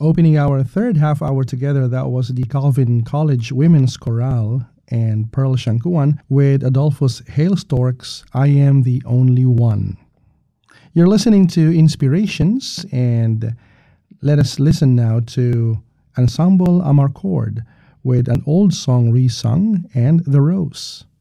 Opening our third half hour together, that was the Calvin College Women's Chorale and Pearl Shankuan with Adolphus Hailstork's I Am the Only One. You're listening to Inspirations, and let us listen now to Ensemble Amarcord with an old song resung and The Rose.